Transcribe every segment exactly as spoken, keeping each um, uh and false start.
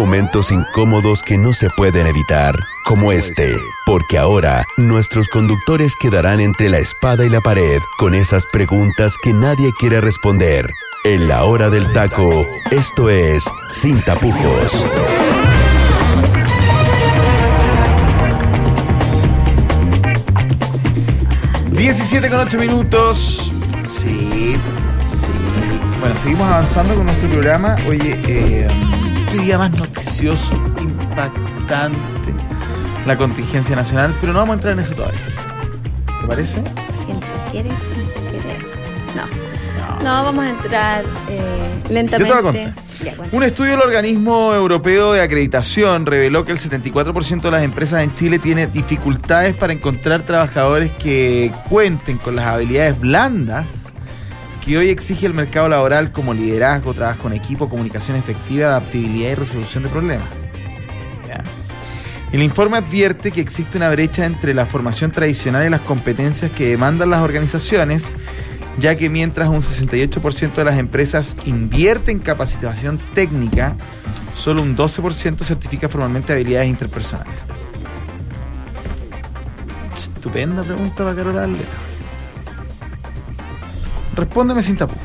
momentos incómodos que no se pueden evitar, como este, porque ahora nuestros conductores quedarán entre la espada y la pared con esas preguntas que nadie quiere responder. En la hora del taco, esto es Sin Tapujos. diecisiete con ocho minutos. Sí, sí. Bueno, seguimos avanzando con nuestro programa. Oye, eh, este día más noticioso, impactante, la contingencia nacional, pero no vamos a entrar en eso todavía. ¿Te parece? La gente quiere, quiere eso. No. No, vamos a entrar eh, lentamente. Yo te voy a contar. Ya, bueno. Un estudio del Organismo Europeo de Acreditación reveló que el setenta y cuatro por ciento de las empresas en Chile tiene dificultades para encontrar trabajadores que cuenten con las habilidades blandas que hoy exige el mercado laboral, como liderazgo, trabajo en equipo, comunicación efectiva, adaptabilidad y resolución de problemas. ¿Ya? El informe advierte que existe una brecha entre la formación tradicional y las competencias que demandan las organizaciones, ya que mientras un sesenta y ocho por ciento de las empresas invierte en capacitación técnica, solo un doce por ciento certifica formalmente habilidades interpersonales. Estupenda pregunta para Carola Arleta. Respóndeme sin tapujos.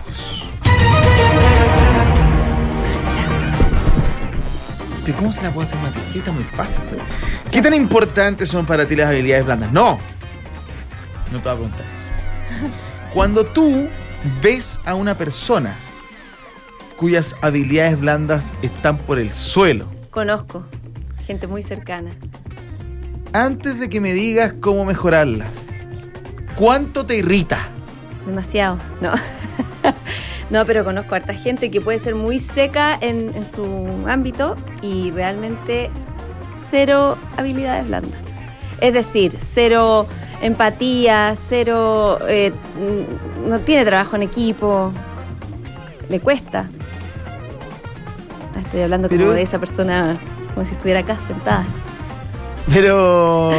¿Cómo se la puede hacer más difícil? Está muy fácil. Pero... ¿Qué tan importantes son para ti las habilidades blandas? No. No te voy a preguntar eso. Cuando tú ves a una persona cuyas habilidades blandas están por el suelo. Conozco gente muy cercana. Antes de que me digas cómo mejorarlas, ¿cuánto te irrita? Demasiado, no. No, pero conozco a harta gente que puede ser muy seca en, en su ámbito y realmente cero habilidades blandas. Es decir, cero empatía, cero, eh, no tiene trabajo en equipo, le cuesta. Ah, estoy hablando pero, como de esa persona, como si estuviera acá sentada. Pero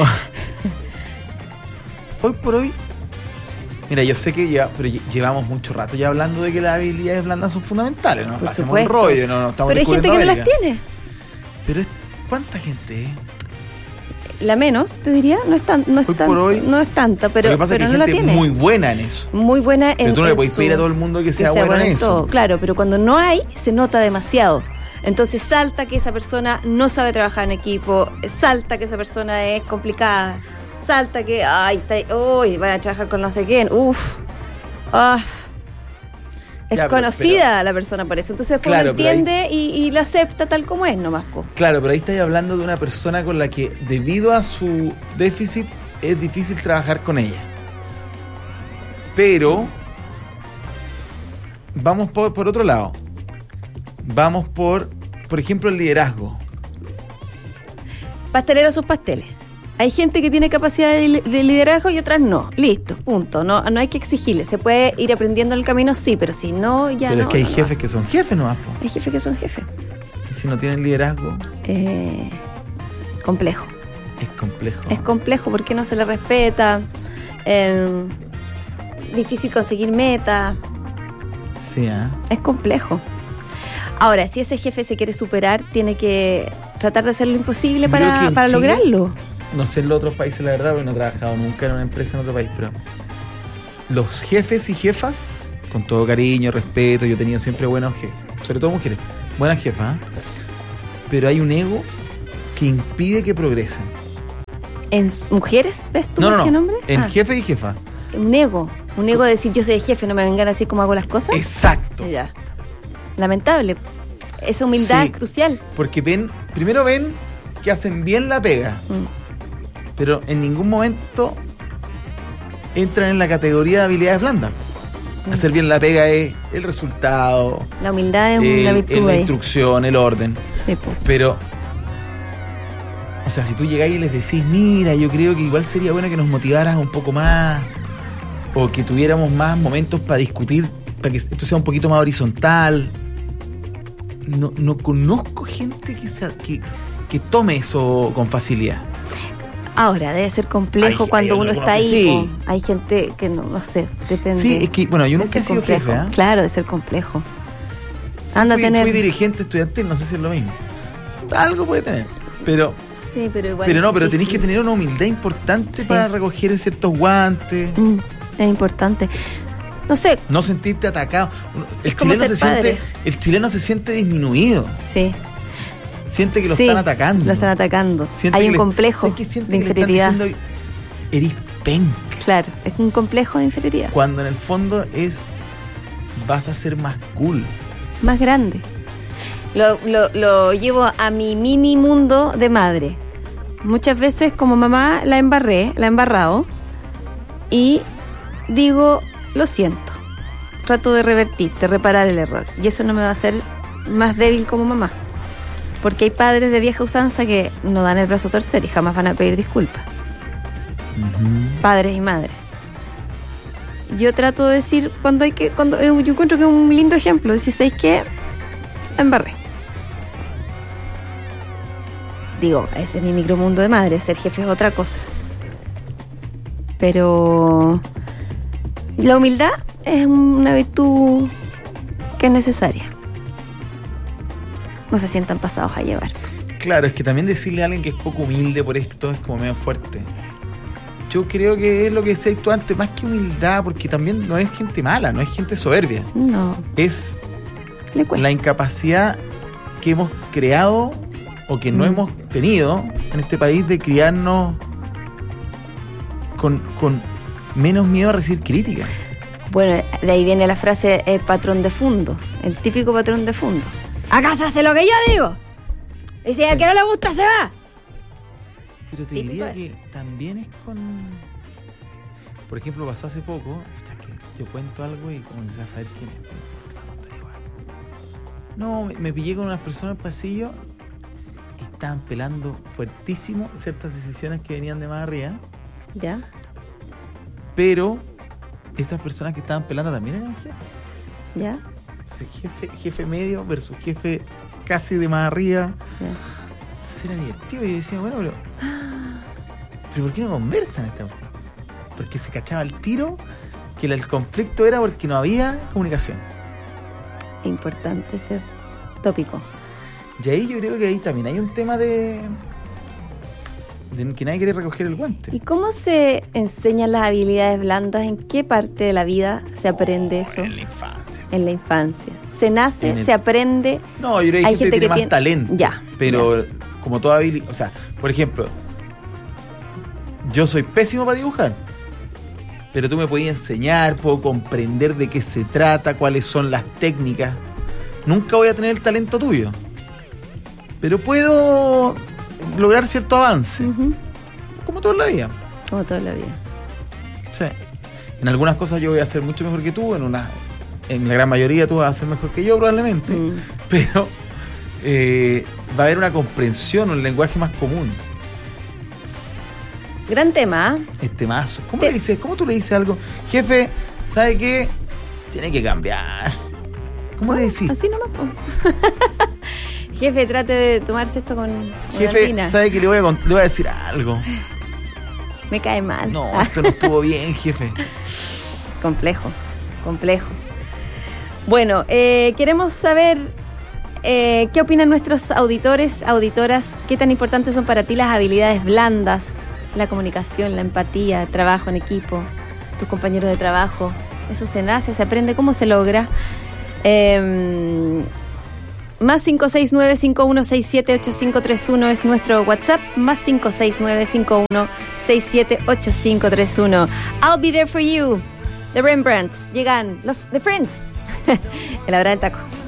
hoy por hoy, mira, yo sé que ya, pero llevamos mucho rato ya hablando de que las habilidades blandas son fundamentales, ¿no? Hacemos un rollo, no, no estamos. Pero hay gente que no las tiene. Pero es, ¿cuánta gente es? La menos, te diría, no es tan, no es tan, hoy, no es tanta, pero, lo que pasa pero es que no hay la gente tiene. Muy buena en eso. Muy buena en Pero tú no en le puedes su, pedir a todo el mundo que sea, que sea buena bueno en eso. Todo, claro, pero cuando no hay, se nota demasiado. Entonces salta que esa persona no sabe trabajar en equipo, salta que esa persona es complicada, salta que, ay, está, uy, vaya a trabajar con no sé quién, uff, ah. Es ya, pero, conocida pero, la persona por eso. Entonces después claro, lo entiende ahí, y, y la acepta tal como es nomás. Po. Claro, pero ahí estás hablando de una persona con la que, debido a su déficit, es difícil trabajar con ella. Pero vamos por, por otro lado. Vamos por, por ejemplo, el liderazgo. Pastelero sus pasteles. Hay gente que tiene capacidad de, de liderazgo y otras no. Listo, punto. No, no hay que exigirle. Se puede ir aprendiendo en el camino, sí, pero si no, ya pero no. Pero es que hay no, jefes no. que son jefes nomás. Po. Hay jefes que son jefes. ¿Y si no tienen liderazgo? Eh, complejo. Es complejo. Es complejo porque no se le respeta. Eh, difícil conseguir meta. Sí, ¿eh? Es complejo. Ahora, si ese jefe se quiere superar, tiene que tratar de hacer lo imposible para, para Chile, lograrlo. No sé en los otros países, la verdad, porque no he trabajado nunca en una empresa en otro país, pero los jefes y jefas, con todo cariño, respeto, yo he tenido siempre buenos jefes, sobre todo mujeres, buenas jefas, ¿eh? Pero hay un ego que impide que progresen. ¿En mujeres ves tú no, no, no. qué nombre? En ah. jefe y jefa. Un ego, un ego de decir yo soy el jefe, no me vengan a decir cómo hago las cosas. Exacto. Ya. Lamentable. Esa humildad sí, es crucial. Porque ven, primero ven que hacen bien la pega, mm. pero en ningún momento entran en la categoría de habilidades blandas. Mm. Hacer bien la pega es el resultado. La humildad es el, una virtud. Es la instrucción, el orden. Sí, pues. Pero, o sea, si tú llegáis y les decís, mira, yo creo que igual sería bueno que nos motivaras un poco más, o que tuviéramos más momentos para discutir, para que esto sea un poquito más horizontal. No, no conozco gente que, sea, que, que tome eso con facilidad. Ahora, debe ser complejo hay, cuando hay uno está ahí. Sí. Hay gente que no, no sé, depende. Sí, es que, bueno, yo nunca he sido complejo. jefe, ¿eh? Claro, de ser complejo. Sí, Anda fui, a tener... fui dirigente estudiantil, no sé si es lo mismo. algo puede tener. Pero, sí, pero igual. Pero no, pero difícil. tenéis que tener una humildad importante, sí, para recoger ciertos guantes. Mm, es importante. No sé. No sentirte atacado. El chileno se siente, el chileno se siente disminuido. Sí. Siente que lo sí, están atacando. Lo están atacando. Siente Hay un le, complejo que siente de que inferioridad. Le están diciendo, eres penca. Claro, es un complejo de inferioridad. Cuando en el fondo es, vas a ser más cool. Más grande. Lo, lo, lo llevo a mi mini mundo de madre. Muchas veces como mamá la embarré, la he embarrado y digo, lo siento. Trato de revertir, de reparar el error. Y eso no me va a hacer más débil como mamá. Porque hay padres de vieja usanza que no dan el brazo a torcer y jamás van a pedir disculpas. Uh-huh. Padres y madres. Yo trato de decir cuando hay que, cuando yo encuentro que es un lindo ejemplo, decir, ¿sabes qué? La embarré. Digo, ese es mi micromundo de madre, ser jefe es otra cosa. Pero la humildad es una virtud que es necesaria. No se sientan pasados a llevar. Claro, es que también decirle a alguien que es poco humilde por esto es como medio fuerte. Yo creo que es lo que decías tú antes, más que humildad, porque también no es gente mala, no es gente soberbia. No. Es la incapacidad que hemos creado o que no mm. hemos tenido en este país de criarnos con, con menos miedo a recibir críticas. Bueno, de ahí viene la frase el patrón de fondo, el típico patrón de fondo. Acá se hace lo que yo digo. Y si al que no le gusta se va. Pero te diría que también es con... Por ejemplo, pasó hace poco, o sea, que yo cuento algo y comencé a saber quién es. No, me, me pillé con unas personas en el pasillo y estaban pelando fuertísimo ciertas decisiones que venían de más arriba. ¿Ya? Pero esas personas que estaban pelando también eran jefes. ¿Ya? Entonces, jefe, jefe medio versus jefe casi de más arriba. ¿Ya? Era divertido y yo decía, bueno, pero ¿pero por qué no conversan esta mujer? Porque se cachaba el tiro que el, el conflicto era porque no había comunicación. Importante ese tópico. Y ahí yo creo que ahí también hay un tema de, de que nadie quiere recoger el guante. ¿Y cómo se enseñan las habilidades blandas? ¿En qué parte de la vida se aprende oh, eso? En la infancia. En la infancia. Se nace, el... se aprende. No, yo creo que hay gente, gente que tiene más tiene... talento. Ya. Pero ya. Como toda habilidad, o sea, por ejemplo, yo soy pésimo para dibujar, pero tú me podías enseñar, puedo comprender de qué se trata, cuáles son las técnicas. Nunca voy a tener el talento tuyo, pero puedo lograr cierto avance, uh-huh. como toda la vida. Como toda la vida. Sí. En algunas cosas yo voy a ser mucho mejor que tú, en una, en la gran mayoría tú vas a ser mejor que yo probablemente, mm. pero eh, va a haber una comprensión, un lenguaje más común. Gran tema. Es temazo. ¿Cómo Te... le dices? ¿Cómo tú le dices algo? Jefe, ¿sabe qué? Tiene que cambiar. ¿Cómo no, le decís? Así no lo pongo. Jefe, trate de tomarse esto con Jefe, ¿sabe que le voy, a, le voy a decir algo? Me cae mal. No, esto no estuvo bien, jefe. Complejo, complejo. Bueno, eh, queremos saber eh, qué opinan nuestros auditores, auditoras, qué tan importantes son para ti las habilidades blandas, la comunicación, la empatía, el trabajo en equipo, tus compañeros de trabajo. Eso se nace, se aprende, ¿cómo se logra? Eh, más cinco seis nueve, cinco uno seis siete, ocho cinco tres uno es nuestro WhatsApp. Más cinco seis nueve, cinco uno seis siete, ocho cinco tres uno. I'll be there for you. The Rembrandts. Llegan los The Friends. El Abra del Taco.